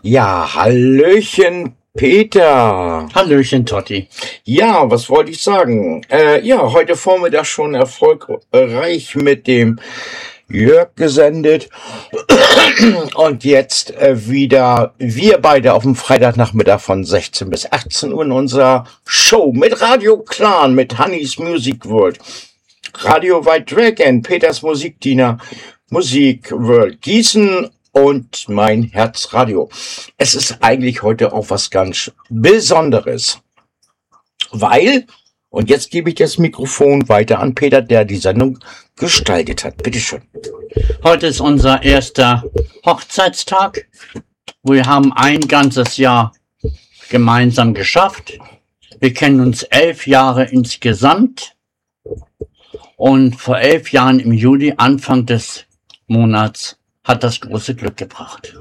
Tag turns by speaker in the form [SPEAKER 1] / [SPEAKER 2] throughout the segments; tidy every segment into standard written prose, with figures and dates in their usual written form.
[SPEAKER 1] Ja, Hallöchen, Peter.
[SPEAKER 2] Hallöchen, Totti.
[SPEAKER 1] Ja, was wollte ich sagen? Heute Vormittag schon erfolgreich mit dem Jörg gesendet. Und jetzt wieder wir beide auf dem Freitagnachmittag von 16 bis 18 Uhr in unserer Show mit Radio Clan, mit Hannis Music World, Radio White Dragon, Peters Musikdiener, Musik World Gießen und mein Herzradio. Es ist eigentlich heute auch was ganz Besonderes, weil, und jetzt gebe ich das Mikrofon weiter an Peter, der die Sendung gestaltet hat. Bitteschön.
[SPEAKER 2] Heute ist unser erster Hochzeitstag. Wir haben ein ganzes Jahr gemeinsam geschafft. Wir kennen uns 11 Jahre insgesamt. Und vor 11 Jahren im Juli, Anfang des Monats, hat das große Glück gebracht.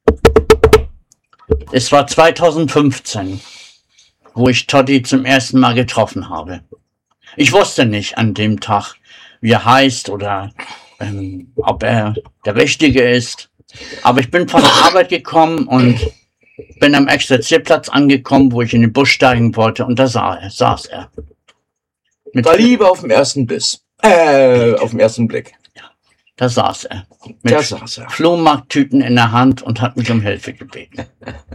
[SPEAKER 2] Es war 2015, wo ich Totti zum ersten Mal getroffen habe. Ich wusste nicht an dem Tag, wie er heißt oder ob er der Richtige ist. Aber ich bin von der Arbeit gekommen und bin am Exerzierplatz angekommen, wo ich in den Bus steigen wollte, und da saß er.
[SPEAKER 1] Mit Liebe auf dem ersten Biss. Auf den ersten Blick.
[SPEAKER 2] Da saß er. Mit Flohmarkttüten in der Hand und hat mich um Hilfe gebeten.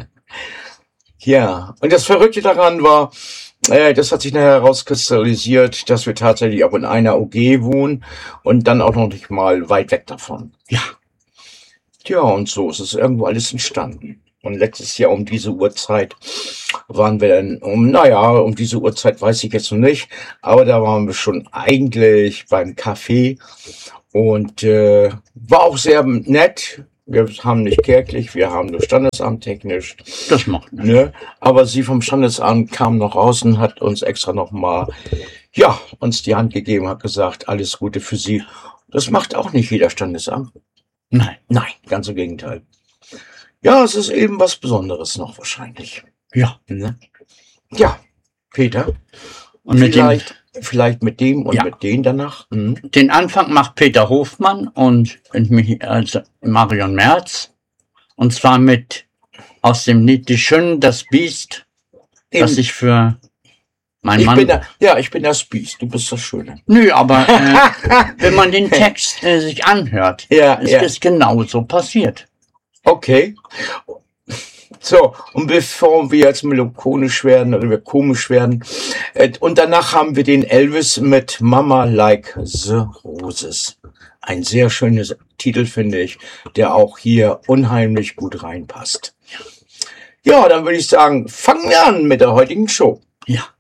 [SPEAKER 1] Ja, und das Verrückte daran war, das hat sich nachher herauskristallisiert, dass wir tatsächlich auch in einer OG wohnen und dann auch noch nicht mal weit weg davon.
[SPEAKER 2] Ja.
[SPEAKER 1] Tja, und so ist es irgendwo alles entstanden. Und letztes Jahr um diese Uhrzeit waren wir dann, um diese Uhrzeit weiß ich jetzt noch nicht, aber da waren wir schon eigentlich beim Café und war auch sehr nett. Wir haben nicht kirchlich, wir haben nur standesamttechnisch.
[SPEAKER 2] Das macht nichts.
[SPEAKER 1] Ne? Aber sie vom Standesamt kam noch raus und hat uns extra nochmal, uns die Hand gegeben, hat gesagt, alles Gute für Sie. Das macht auch nicht jeder Standesamt.
[SPEAKER 2] Nein.
[SPEAKER 1] Nein, ganz im Gegenteil. Ja, es ist eben was Besonderes noch wahrscheinlich.
[SPEAKER 2] Ja.
[SPEAKER 1] Ne? Ja, Peter.
[SPEAKER 2] Und
[SPEAKER 1] vielleicht mit dem und mit denen danach.
[SPEAKER 2] Den Anfang macht Peter Hofmann und Marion Merz. Und zwar mit aus dem Lied Die Schönen, das Biest, das ich für meinen Mann...
[SPEAKER 1] Ich bin das Biest, du bist das Schöne.
[SPEAKER 2] Nö, aber wenn man den Text sich anhört, ist es genauso passiert.
[SPEAKER 1] Okay. So, und bevor wir jetzt melancholisch werden oder wir komisch werden, und danach haben wir den Elvis mit Mama Like the Roses. Ein sehr schöner Titel, finde ich, der auch hier unheimlich gut reinpasst. Ja, dann würde ich sagen, fangen wir an mit der heutigen Show.
[SPEAKER 2] Ja.